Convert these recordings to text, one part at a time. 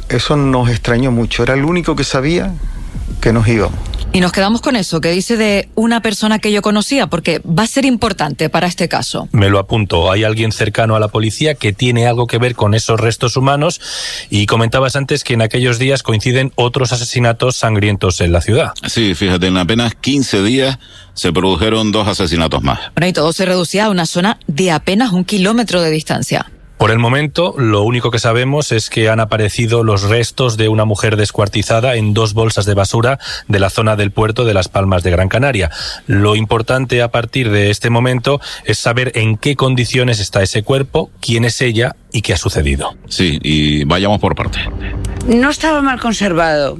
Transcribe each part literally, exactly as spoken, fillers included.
Eso nos extrañó mucho, era el único que sabía que nos íbamos. Y nos quedamos con eso, que dice de una persona que yo conocía, porque va a ser importante para este caso. Me lo apunto. Hay alguien cercano a la policía que tiene algo que ver con esos restos humanos, y comentabas antes que en aquellos días coinciden otros asesinatos sangrientos en la ciudad. Sí, fíjate, en apenas quince días se produjeron dos asesinatos más. Bueno, y todo se reducía a una zona de apenas un kilómetro de distancia. Por el momento, lo único que sabemos es que han aparecido los restos de una mujer descuartizada en dos bolsas de basura de la zona del puerto de Las Palmas de Gran Canaria. Lo importante a partir de este momento es saber en qué condiciones está ese cuerpo, quién es ella y qué ha sucedido. Sí, y vayamos por parte. No estaba mal conservado,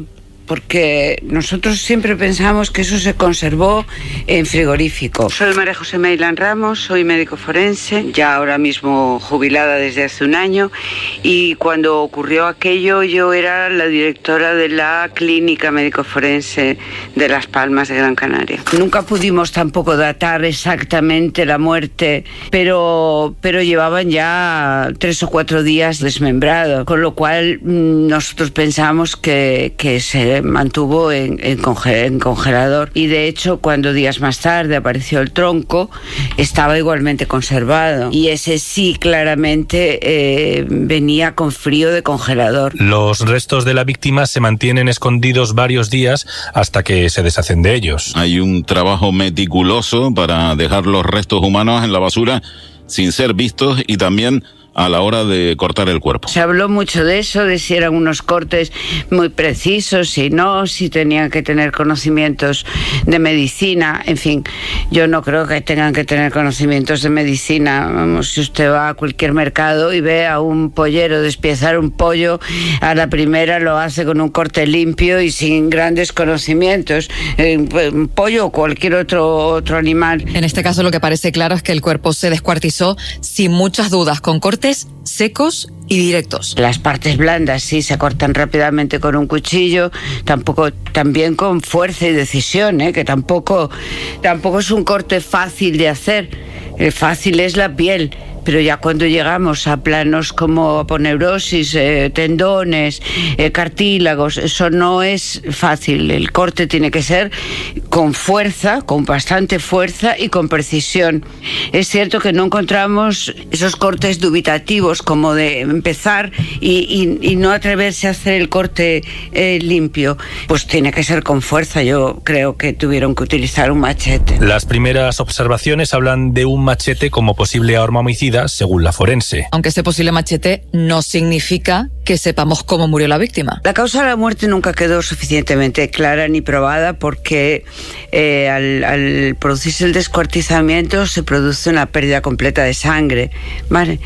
porque nosotros siempre pensamos que eso se conservó en frigorífico. Soy María José Meilán Ramos, soy médico forense, ya ahora mismo jubilada desde hace un año, y cuando ocurrió aquello yo era la directora de la clínica médico forense de Las Palmas de Gran Canaria. Nunca pudimos tampoco datar exactamente la muerte, pero, pero llevaban ya tres o cuatro días desmembrado, con lo cual nosotros pensamos que, que se mantuvo en, en, conge, en congelador, y de hecho cuando días más tarde apareció el tronco estaba igualmente conservado, y ese sí claramente eh, venía con frío de congelador. Los restos de la víctima se mantienen escondidos varios días hasta que se deshacen de ellos. Hay un trabajo meticuloso para dejar los restos humanos en la basura sin ser vistos, y también a la hora de cortar el cuerpo. Se habló mucho de eso, de si eran unos cortes muy precisos, si no, si tenían que tener conocimientos de medicina, en fin, yo no creo que tengan que tener conocimientos de medicina. Vamos, si usted va a cualquier mercado y ve a un pollero despiezar un pollo, a la primera lo hace con un corte limpio y sin grandes conocimientos. Un pollo o cualquier otro, otro animal. En este caso lo que parece claro es que el cuerpo se descuartizó sin muchas dudas, con cortes secos y directos. Las partes blandas sí se cortan rápidamente con un cuchillo, tampoco, también con fuerza y decisión, ¿eh? que tampoco, tampoco es un corte fácil de hacer. El fácil es la piel, pero ya cuando llegamos a planos como aponeurosis, eh, tendones, eh, cartílagos, eso no es fácil. El corte tiene que ser con fuerza, con bastante fuerza y con precisión. Es cierto que no encontramos esos cortes dubitativos, como de empezar y, y, y no atreverse a hacer el corte eh, limpio. Pues tiene que ser con fuerza. Yo creo que tuvieron que utilizar un machete. Las primeras observaciones hablan de un machete como posible arma homicida, según la forense. Aunque ese posible machete no significa que sepamos cómo murió la víctima. La causa de la muerte nunca quedó suficientemente clara ni probada, porque eh, al, al producirse el descuartizamiento se produce una pérdida completa de sangre, ¿vale?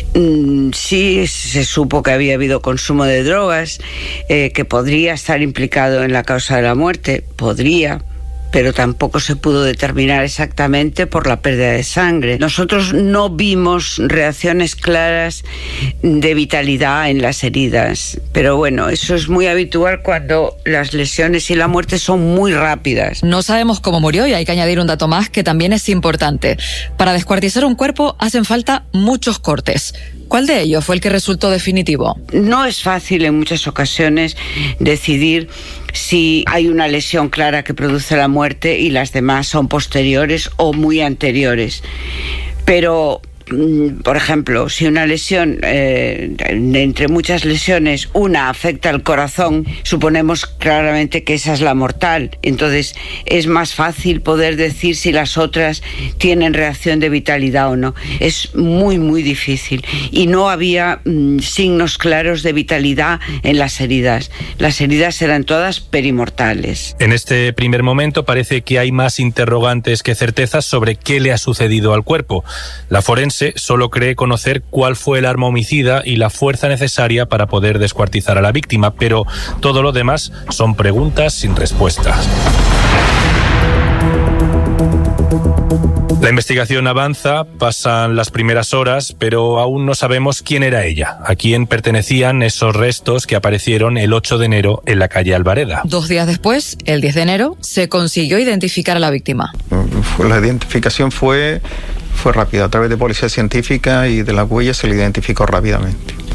Mm, sí se supo que había habido consumo de drogas, eh, que podría estar implicado en la causa de la muerte, podría, pero tampoco se pudo determinar exactamente por la pérdida de sangre. Nosotros no vimos reacciones claras de vitalidad en las heridas, pero bueno, eso es muy habitual cuando las lesiones y la muerte son muy rápidas. No sabemos cómo murió, y hay que añadir un dato más que también es importante. Para descuartizar un cuerpo hacen falta muchos cortes. ¿Cuál de ellos fue el que resultó definitivo? No es fácil en muchas ocasiones decidir si hay una lesión clara que produce la muerte y las demás son posteriores o muy anteriores. Pero, por ejemplo, si una lesión, eh, entre muchas lesiones, una afecta al corazón, suponemos claramente que esa es la mortal. Entonces es más fácil poder decir si las otras tienen reacción de vitalidad o no. Es muy, muy difícil. Y no había mm, signos claros de vitalidad en las heridas. Las heridas eran todas perimortales. En este primer momento parece que hay más interrogantes que certezas sobre qué le ha sucedido al cuerpo. La forense solo cree conocer cuál fue el arma homicida y la fuerza necesaria para poder descuartizar a la víctima, pero todo lo demás son preguntas sin respuestas. La investigación avanza, pasan las primeras horas, pero aún no sabemos quién era ella, a quién pertenecían esos restos que aparecieron el ocho de enero en la calle Albareda. Dos días después, el diez de enero, se consiguió identificar a la víctima. La identificación fue, fue rápida, a través de policía científica y de las huellas se le identificó rápidamente.